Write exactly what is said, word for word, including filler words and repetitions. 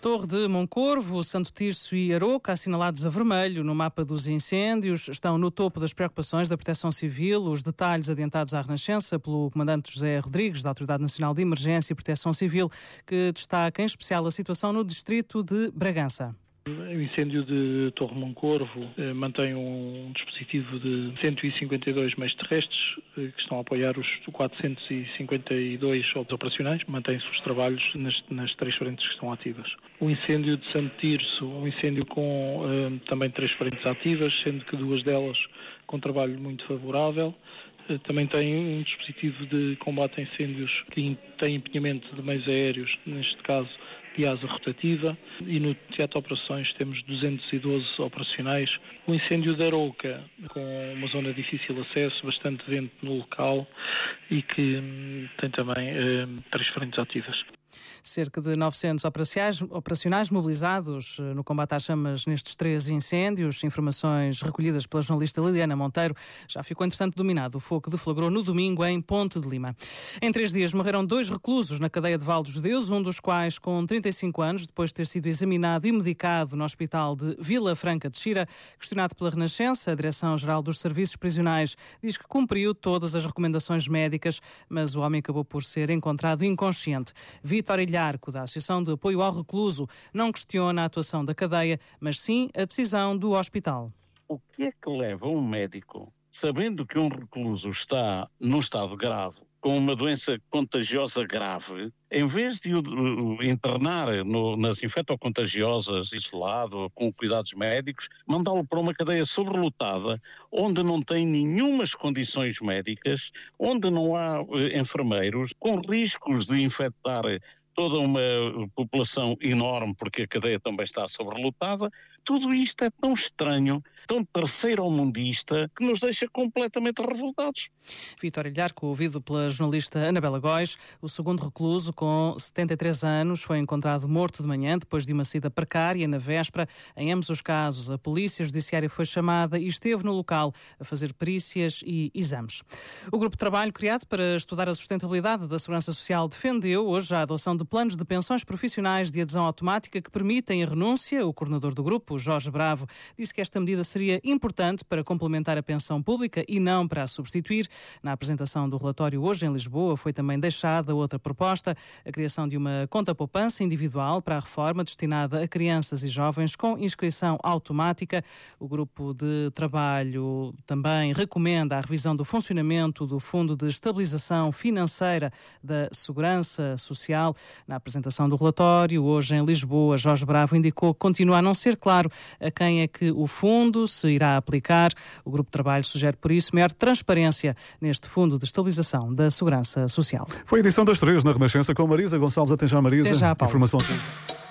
Torre de Moncorvo, Santo Tirso e Aroca, assinalados a vermelho no mapa dos incêndios, estão no topo das preocupações da Proteção Civil. Os detalhes adiantados à Renascença pelo comandante José Rodrigues, da Autoridade Nacional de Emergência e Proteção Civil, que destaca em especial a situação no distrito de Bragança. O incêndio de Torre Moncorvo eh, mantém um dispositivo de cento e cinquenta e dois meios terrestres eh, que estão a apoiar os quatrocentos e cinquenta e dois operacionais. Mantém-se os trabalhos nas, nas três frentes que estão ativas. O incêndio de Santo Tirso, um incêndio com eh, também três frentes ativas, sendo que duas delas com trabalho muito favorável. Eh, também tem um dispositivo de combate a incêndios que tem empenhamento de meios aéreos, neste caso de asa rotativa, e no Teatro de Operações temos duzentos e doze operacionais. O incêndio da Aroca, com uma zona de difícil acesso, bastante vento no local e que hum, tem também eh, três frentes ativas. Cerca de novecentos operacionais, operacionais mobilizados no combate às chamas nestes três incêndios. Informações recolhidas pela jornalista Liliana Monteiro. Já ficou, entretanto, dominado o fogo que deflagrou no domingo em Ponte de Lima. Em três dias morreram dois reclusos na cadeia de Val dos Judeus, um dos quais com trinta e cinco anos, depois de ter sido examinado e medicado no hospital de Vila Franca de Xira. Questionado pela Renascença, a Direção-Geral dos Serviços Prisionais diz que cumpriu todas as recomendações médicas, mas o homem acabou por ser encontrado inconsciente. Vítor Ilharco, da Associação de Apoio ao Recluso, não questiona a atuação da cadeia, mas sim a decisão do hospital. O que é que leva um médico, sabendo que um recluso está num estado grave, com uma doença contagiosa grave, em vez de o internar no, nas infectocontagiosas, isolado, com cuidados médicos, mandá-lo para uma cadeia sobrelotada, onde não tem nenhumas condições médicas, onde não há eh, enfermeiros, com riscos de infectar toda uma população enorme, porque a cadeia também está sobrelotada. Tudo isto é tão estranho, tão terceiro-mundista, que nos deixa completamente revoltados. Vítor Ilharco, ouvido pela jornalista Anabela Góis. O segundo recluso, com setenta e três anos, foi encontrado morto de manhã, depois de uma saída precária na véspera. Em ambos os casos, a Polícia Judiciária foi chamada e esteve no local a fazer perícias e exames. O grupo de trabalho criado para estudar a sustentabilidade da Segurança Social defendeu hoje a adoção de planos de pensões profissionais de adesão automática que permitem a renúncia. O coordenador do grupo, Jorge Bravo, disse que esta medida seria importante para complementar a pensão pública e não para a substituir. Na apresentação do relatório hoje em Lisboa foi também deixada outra proposta, a criação de uma conta poupança individual para a reforma destinada a crianças e jovens com inscrição automática. O grupo de trabalho também recomenda a revisão do funcionamento do Fundo de Estabilização Financeira da Segurança Social. Na apresentação do relatório hoje em Lisboa, Jorge Bravo indicou que continua a não ser claro a quem é que o fundo se irá aplicar. O grupo de trabalho sugere, por isso, maior transparência neste Fundo de Estabilização da Segurança Social. Foi a edição das três na Renascença com Marisa Gonçalves. Até já, Marisa. Até já, Paulo. Informação.